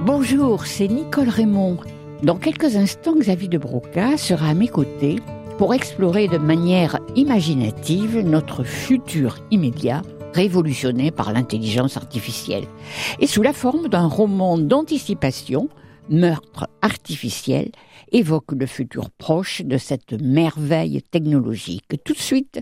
Bonjour, c'est Nicole Raymond. Dans quelques instants, Xavier de Broca sera à mes côtés pour explorer de manière imaginative notre futur immédiat, révolutionné par l'intelligence artificielle. Et sous la forme d'un roman d'anticipation, Meurtre artificiel évoque le futur proche de cette merveille technologique. Tout de suite.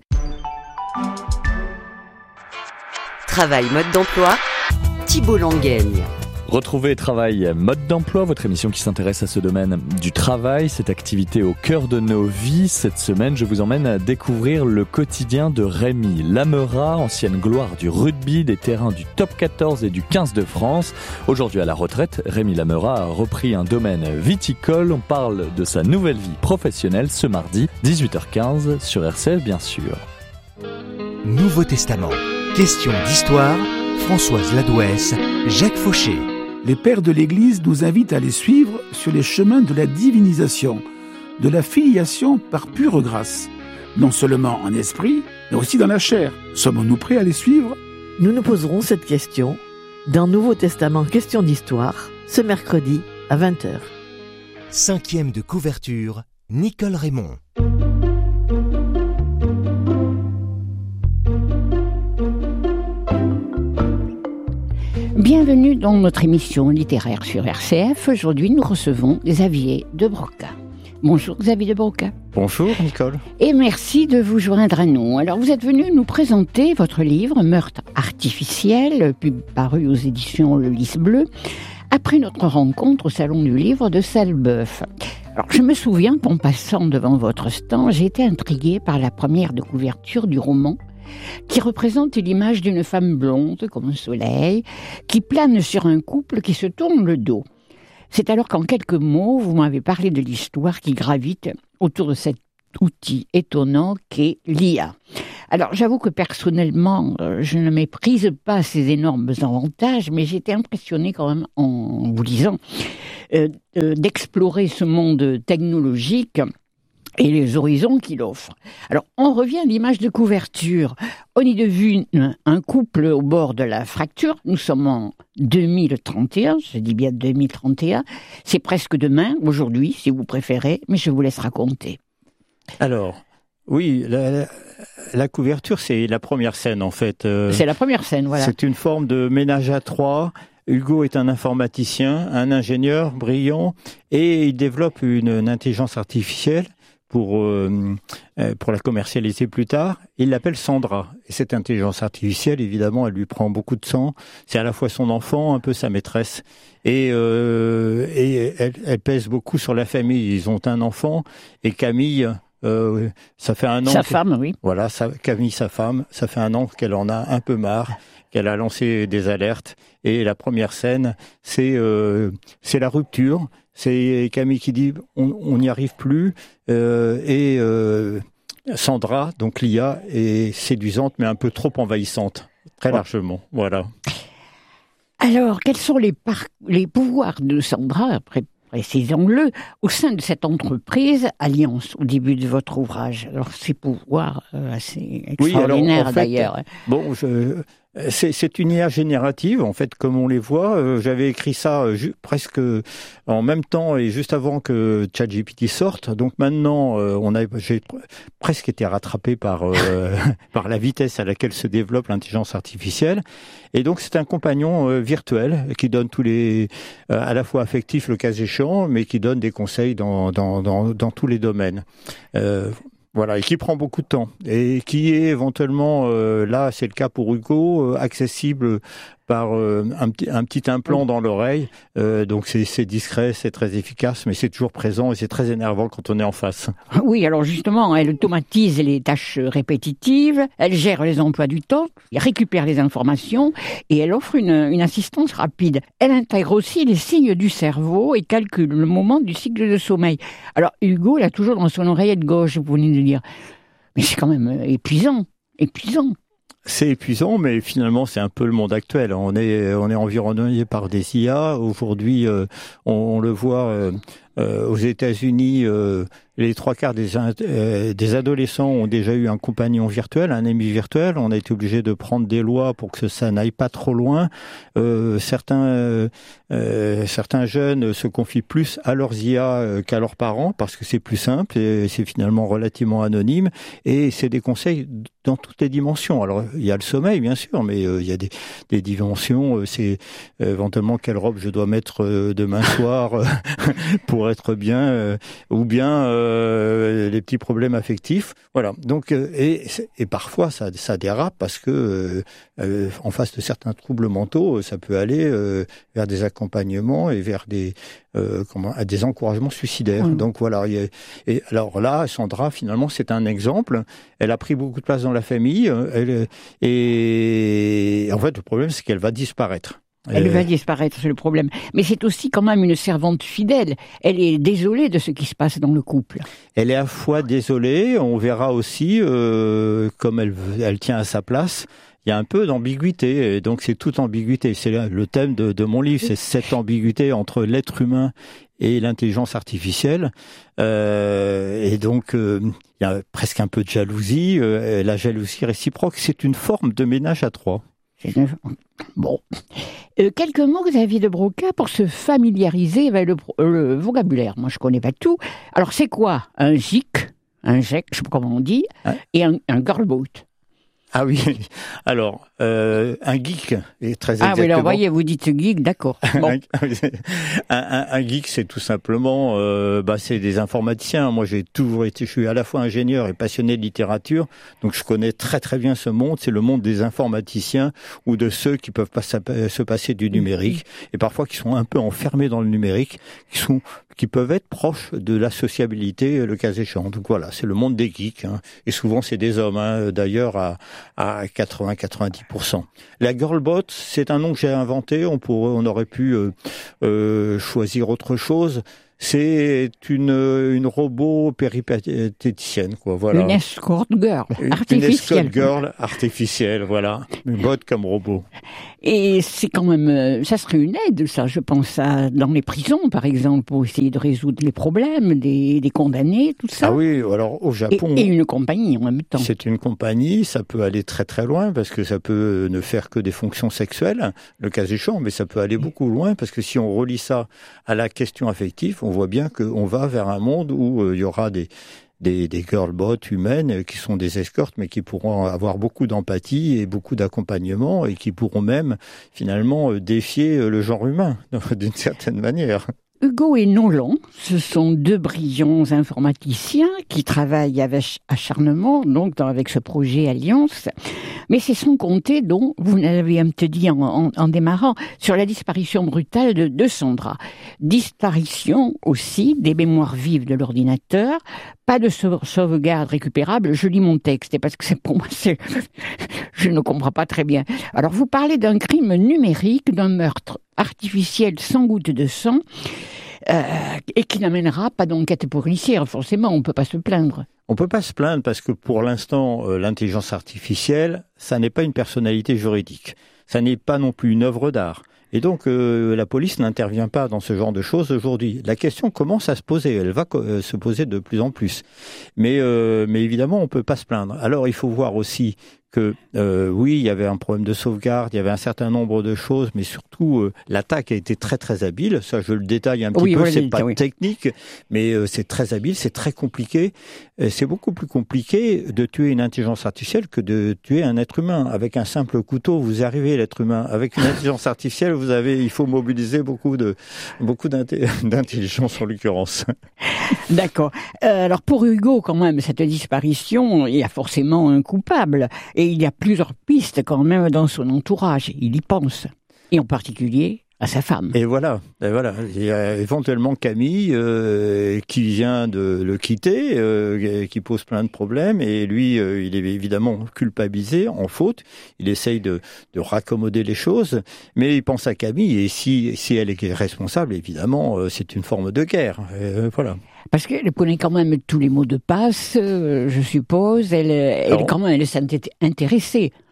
Travail mode d'emploi, Thibault Langueigne. Retrouvez Travail mode d'emploi, votre émission qui s'intéresse à ce domaine du travail, cette activité au cœur de nos vies. Cette semaine, je vous emmène à découvrir le quotidien de Rémi Lamera, ancienne gloire du rugby, des terrains du top 14 et du 15 de France. Aujourd'hui à la retraite, Rémi Lamera a repris un domaine viticole. On parle de sa nouvelle vie professionnelle ce mardi, 18h15 sur RCF bien sûr. Nouveau Testament, question d'histoire, Françoise Ladouès, Jacques Fauché. Les pères de l'Église nous invitent à les suivre sur les chemins de la divinisation, de la filiation par pure grâce, non seulement en esprit, mais aussi dans la chair. Sommes-nous prêts à les suivre ? Nous nous poserons cette question dans Nouveau Testament Question d'Histoire, ce mercredi à 20h. 5e de couverture, Nicole Raymond. Bienvenue dans notre émission littéraire sur RCF. Aujourd'hui, nous recevons Xavier de Broca. Bonjour Xavier de Broca. Bonjour Nicole. Et merci de vous joindre à nous. Alors, vous êtes venu nous présenter votre livre « Meurtre artificiel », paru aux éditions Le Lys Bleu, après notre rencontre au Salon du Livre de Sallebeuf. Alors, je me souviens qu'en passant devant votre stand, j'ai été intriguée par la première de couverture du roman, qui représente l'image d'une femme blonde comme un soleil, qui plane sur un couple qui se tourne le dos. C'est alors qu'en quelques mots, vous m'avez parlé de l'histoire qui gravite autour de cet outil étonnant qu'est l'IA. Alors, j'avoue que personnellement, je ne méprise pas ces énormes avantages, mais j'étais impressionnée quand même en vous lisant d'explorer ce monde technologique et les horizons qu'il offre. Alors, on revient à l'image de couverture. On y devine un couple au bord de la fracture. Nous sommes en 2031, je dis bien 2031. C'est presque demain, aujourd'hui, si vous préférez, mais je vous laisse raconter. Alors, oui, la couverture, c'est la première scène, en fait. C'est la première scène, voilà. C'est une forme de ménage à trois. Hugo est un informaticien, un ingénieur brillant, et il développe une intelligence artificielle pour la commercialiser plus tard. Il l'appelle Sandra. Et cette intelligence artificielle, évidemment, elle lui prend beaucoup de temps. C'est à la fois son enfant, un peu sa maîtresse. Et elle pèse beaucoup sur la famille. Ils ont un enfant. Et Camille, ça fait un an... Sa femme, oui. Voilà, Camille, sa femme, ça fait un an qu'elle en a un peu marre, qu'elle a lancé des alertes. Et la première scène, c'est la rupture. C'est Camille qui dit on n'y arrive plus Sandra, donc l'IA, est séduisante mais un peu trop envahissante, très largement. Voilà. Alors, quels sont les pouvoirs de Sandra, précisons-le, au sein de cette entreprise Alliance, au début de votre ouvrage? Alors, ces pouvoirs assez extraordinaires, oui, en fait, d'ailleurs. Bon, c'est une IA générative, en fait, comme on les voit. J'avais écrit ça presque en même temps et juste avant que ChatGPT sorte. Donc maintenant, j'ai presque été rattrapé par la vitesse à laquelle se développe l'intelligence artificielle. Et donc c'est un compagnon virtuel qui donne tous les, à la fois affectifs le cas échéant, mais qui donne des conseils dans tous les domaines. Voilà, et qui prend beaucoup de temps et qui est éventuellement, là c'est le cas pour Hugo, accessible par un petit implant dans l'oreille. Donc c'est discret, c'est très efficace, mais c'est toujours présent et c'est très énervant quand on est en face. Oui, alors justement, elle automatise les tâches répétitives, elle gère les emplois du temps, elle récupère les informations et elle offre une assistance rapide. Elle intègre aussi les signes du cerveau et calcule le moment du cycle de sommeil. Alors Hugo, il a toujours dans son oreillette gauche, vous venez de dire. Mais c'est quand même épuisant. C'est épuisant, mais finalement, c'est un peu le monde actuel. On est environné par des IA. Aujourd'hui, on le voit aux États-Unis, les 3/4 des adolescents ont déjà eu un compagnon virtuel, un ami virtuel. On a été obligé de prendre des lois pour que ça n'aille pas trop loin. Certains jeunes se confient plus à leurs IA qu'à leurs parents parce que c'est plus simple et c'est finalement relativement anonyme. Et c'est des conseils dans toutes les dimensions. Alors, il y a le sommeil, bien sûr, mais il y a des dimensions. C'est éventuellement quelle robe je dois mettre demain soir pour être bien, ou bien les petits problèmes affectifs. Voilà. Donc, et parfois, ça dérape parce que en face de certains troubles mentaux, ça peut aller vers des accompagnements et vers des encouragements suicidaires. Oui. Donc voilà. Et alors là, Sandra, finalement, c'est un exemple. Elle a pris beaucoup de place dans la famille. Et en fait, le problème, c'est qu'elle va disparaître. Elle va disparaître, c'est le problème. Mais c'est aussi quand même une servante fidèle. Elle est désolée de ce qui se passe dans le couple. Elle est à la fois désolée, on verra aussi, comme elle tient à sa place, il y a un peu d'ambiguïté. Et donc c'est toute ambiguïté. C'est le thème de mon livre, c'est cette ambiguïté entre l'être humain et l'intelligence artificielle. Et donc il y a presque un peu de jalousie, la jalousie réciproque. C'est une forme de ménage à trois. Bon. Quelques mots, Xavier de Broca, pour se familiariser avec le vocabulaire. Moi, je connais pas tout. Alors, c'est quoi un geek, je sais pas comment on dit, et un girlboat? Ah oui, alors, un geek est très exactement... Ah oui, alors voyez, vous dites geek, d'accord. Bon. un geek, c'est tout simplement, c'est des informaticiens. Moi, je suis à la fois ingénieur et passionné de littérature, donc je connais très très bien ce monde. C'est le monde des informaticiens ou de ceux qui peuvent pas se passer du numérique et parfois qui sont un peu enfermés dans le numérique, qui peuvent être proches de la sociabilité, le cas échéant. Donc voilà, c'est le monde des geeks, hein. Et souvent c'est des hommes, hein, d'ailleurs à 80-90%. La girlbot, c'est un nom que j'ai inventé. On aurait pu choisir autre chose. C'est une robot péripatéticienne, quoi. Voilà. Une escort girl artificielle. Une escort girl artificielle, voilà. Une bot comme robot. Et c'est quand même, ça serait une aide, ça, je pense, dans les prisons, par exemple, pour essayer de résoudre les problèmes des condamnés, tout ça. Ah oui, alors au Japon. Et une compagnie en même temps. C'est une compagnie, ça peut aller très très loin, parce que ça peut ne faire que des fonctions sexuelles, le cas échéant, mais ça peut aller beaucoup loin, parce que si on relie ça à la question affective, on voit bien qu'on va vers un monde où il y aura des girlbots humaines qui sont des escortes, mais qui pourront avoir beaucoup d'empathie et beaucoup d'accompagnement et qui pourront même finalement défier le genre humain d'une certaine manière. Hugo et Nolan, ce sont deux brillants informaticiens qui travaillent avec acharnement, donc avec ce projet Alliance. Mais c'est sans compter, dont vous l'avez un peu dit en démarrant, sur la disparition brutale de Sandra. Disparition aussi des mémoires vives de l'ordinateur, pas de sauvegarde récupérable. Je lis mon texte, et parce que pour moi, je ne comprends pas très bien. Alors, vous parlez d'un crime numérique, d'un meurtre artificiel sans goutte de sang, et qui n'amènera pas d'enquête policière, forcément, on ne peut pas se plaindre. On ne peut pas se plaindre parce que pour l'instant, l'intelligence artificielle, ça n'est pas une personnalité juridique. Ça n'est pas non plus une œuvre d'art. Et donc, la police n'intervient pas dans ce genre de choses aujourd'hui. La question commence à se poser. Elle va se poser de plus en plus. Mais évidemment, on ne peut pas se plaindre. Alors, il faut voir aussi que oui, il y avait un problème de sauvegarde, il y avait un certain nombre de choses, mais surtout l'attaque a été très très habile. Ça, je le détaille un petit peu. C'est pas technique, mais c'est très habile, c'est très compliqué. C'est beaucoup plus compliqué de tuer une intelligence artificielle que de tuer un être humain. Avec un simple couteau, vous arrivez à l'être humain. Avec une intelligence artificielle, il faut mobiliser beaucoup d'intelligence en l'occurrence. D'accord. Alors pour Hugo, quand même, cette disparition, il y a forcément un coupable. Et il y a plusieurs pistes quand même dans son entourage. Il y pense. Et en particulier à sa femme. Et voilà. Il y a éventuellement Camille qui vient de le quitter, qui pose plein de problèmes. Et lui, il est évidemment culpabilisé, en faute. Il essaye de raccommoder les choses. Mais il pense à Camille. Et si elle est responsable, évidemment, c'est une forme de guerre. Voilà. Parce qu'elle connaît quand même tous les mots de passe, je suppose. Elle s'est intéressée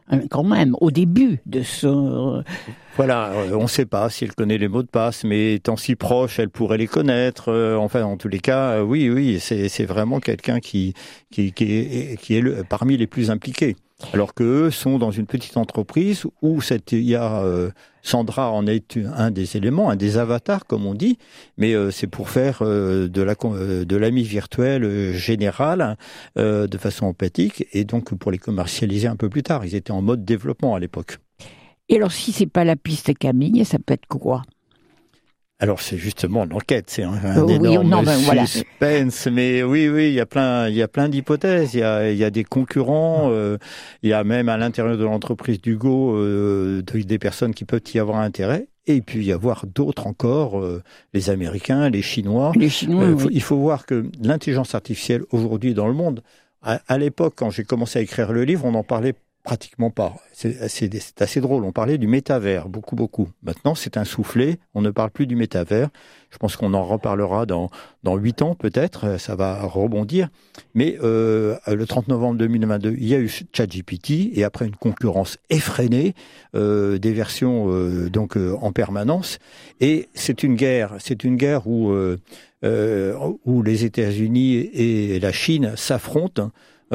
quand même, au début de ce... Voilà, on ne sait pas si elle connaît les mots de passe, mais étant si proche, elle pourrait les connaître. Enfin, en tous les cas, oui, c'est vraiment quelqu'un qui est parmi les plus impliqués. Alors qu'eux sont dans une petite entreprise où Sandra en est un des éléments, un des avatars, comme on dit, mais c'est pour faire de l'ami virtuel général de façon empathique et donc pour les commercialiser un peu plus tard. Ils étaient en mode développement à l'époque. Et alors, si c'est pas la piste Camille, ça peut être quoi ? Alors c'est justement l'enquête, c'est un énorme suspense, mais oui, il y a plein d'hypothèses. Il y a des concurrents, il y a même à l'intérieur de l'entreprise d'Hugo des personnes qui peuvent y avoir intérêt. Et puis y avoir d'autres encore, les Américains, les Chinois. Oui. Il faut voir que l'intelligence artificielle aujourd'hui dans le monde, à l'époque quand j'ai commencé à écrire le livre, on en parlait pratiquement pas. C'est assez drôle. On parlait du métavers, beaucoup. Maintenant, c'est un soufflet. On ne parle plus du métavers. Je pense qu'on en reparlera dans 8 ans, peut-être. Ça va rebondir. Mais le 30 novembre 2022, il y a eu ChatGPT et après une concurrence effrénée des versions en permanence. Et c'est une guerre où les États-Unis et la Chine s'affrontent.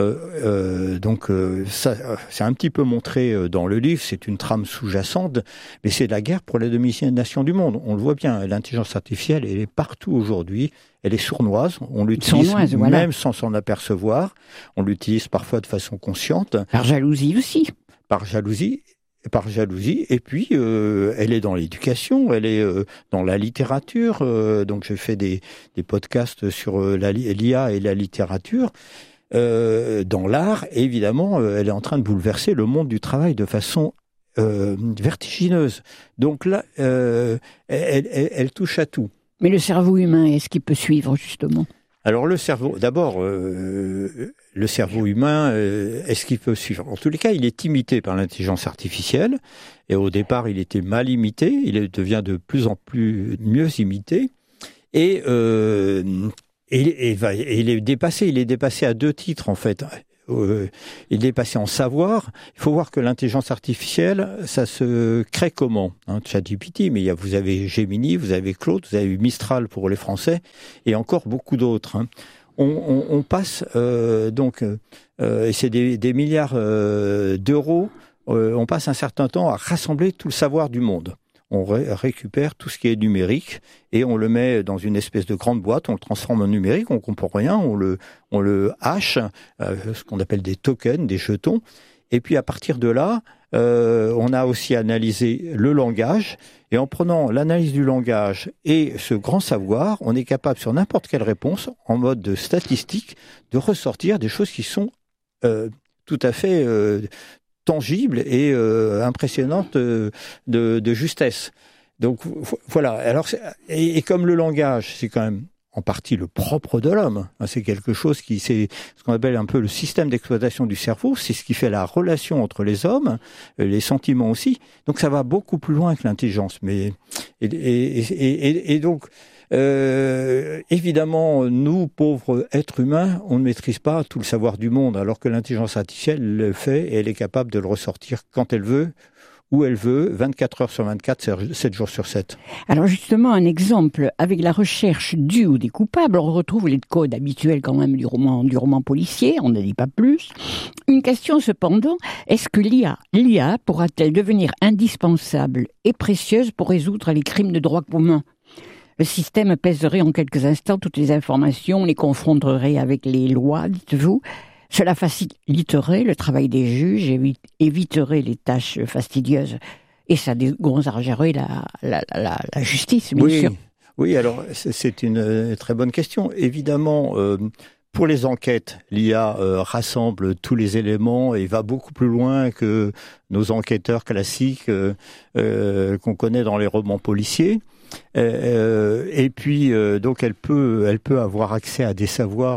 Ça, c'est un petit peu montré dans le livre, c'est une trame sous-jacente, mais c'est la guerre pour la domination du monde. On le voit bien, l'intelligence artificielle, elle est partout aujourd'hui, elle est sournoise, on l'utilise même sans s'en apercevoir, on l'utilise parfois de façon consciente. Par jalousie aussi. Par jalousie, et puis elle est dans l'éducation, elle est dans la littérature, donc je fais des podcasts sur l'IA et la littérature. Dans l'art, évidemment, elle est en train de bouleverser le monde du travail de façon vertigineuse. Donc là, elle touche à tout. Mais le cerveau humain, est-ce qu'il peut suivre, justement ? Alors le cerveau, d'abord, le cerveau humain, est-ce qu'il peut suivre ? En tous les cas, il est imité par l'intelligence artificielle. Et au départ, il était mal imité. Il devient de plus en plus mieux imité. Et il est dépassé à 2 titres en fait. Il est dépassé en savoir. Il faut voir que l'intelligence artificielle, ça se crée comment ? ChatGPT, mais vous avez Gemini, vous avez Claude, vous avez eu Mistral pour les Français, et encore beaucoup d'autres. On passe et c'est des milliards d'euros. On passe un certain temps à rassembler tout le savoir du monde. On récupère tout ce qui est numérique et on le met dans une espèce de grande boîte, on le transforme en numérique, on comprend rien, on le hache, ce qu'on appelle des tokens, des jetons. Et puis à partir de là, on a aussi analysé le langage. Et en prenant l'analyse du langage et ce grand savoir, on est capable sur n'importe quelle réponse, en mode de statistique, de ressortir des choses qui sont tout à fait tangible et impressionnante de justesse. Donc voilà. Alors et comme le langage, c'est quand même en partie le propre de l'homme. C'est quelque chose c'est ce qu'on appelle un peu le système d'exploitation du cerveau. C'est ce qui fait la relation entre les hommes, les sentiments aussi. Donc ça va beaucoup plus loin que l'intelligence. Mais et donc évidemment, nous, pauvres êtres humains, on ne maîtrise pas tout le savoir du monde, alors que l'intelligence artificielle le fait et elle est capable de le ressortir quand elle veut, où elle veut, 24 heures sur 24, 7 jours sur 7. Alors justement, un exemple, avec la recherche du ou des coupables, on retrouve les codes habituels quand même du roman policier, on ne dit pas plus. Une question cependant, est-ce que l'IA pourra-t-elle devenir indispensable et précieuse pour résoudre les crimes de droit commun ? Le système pèserait en quelques instants toutes les informations, les confronterait avec les lois, dites-vous. Cela faciliterait le travail des juges, éviterait les tâches fastidieuses et ça dégonzagerait la justice, bien sûr. Oui, alors c'est une très bonne question. Évidemment, pour les enquêtes, l'IA rassemble tous les éléments et va beaucoup plus loin que nos enquêteurs classiques qu'on connaît dans les romans policiers. Et puis donc elle peut avoir accès à des savoirs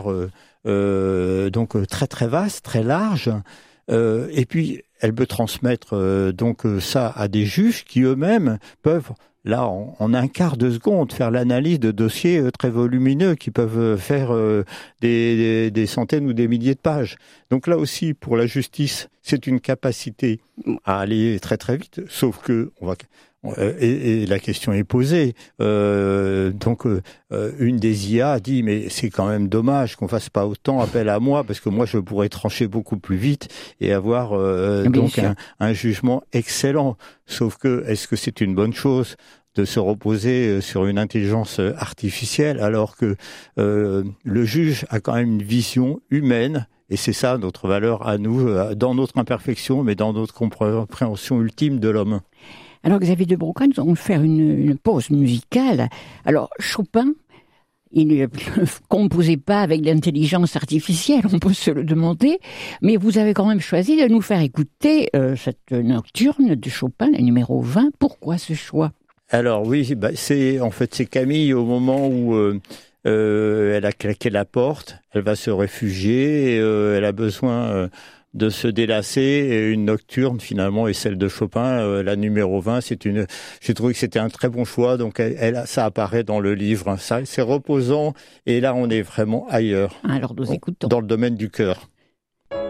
donc très très vastes, très larges. Et puis elle peut transmettre ça à des juges qui eux-mêmes peuvent là, en un quart de seconde, faire l'analyse de dossiers très volumineux qui peuvent faire des centaines ou des milliers de pages. Donc là aussi, pour la justice, c'est une capacité à aller très très vite, sauf que et la question est posée. Une des IA a dit mais c'est quand même dommage qu'on fasse pas autant appel à moi parce que moi je pourrais trancher beaucoup plus vite et avoir un jugement excellent. Sauf que est-ce que c'est une bonne chose de se reposer sur une intelligence artificielle alors que le juge a quand même une vision humaine? Et c'est ça notre valeur à nous, dans notre imperfection, mais dans notre compréhension ultime de l'homme. Alors Xavier de Broca, nous allons faire une pause musicale. Alors Chopin, il ne composait pas avec l'intelligence artificielle, on peut se le demander, mais vous avez quand même choisi de nous faire écouter cette nocturne de Chopin, la numéro 20. Pourquoi ce choix? Alors oui, c'est Camille au moment où elle a claqué la porte, elle va se réfugier, et, elle a besoin de se délasser, et une nocturne finalement est celle de Chopin, la numéro 20. J'ai trouvé que c'était un très bon choix, donc ça apparaît dans le livre. Ça, c'est reposant, et là on est vraiment ailleurs. Alors nous écoutons. Dans le domaine du cœur.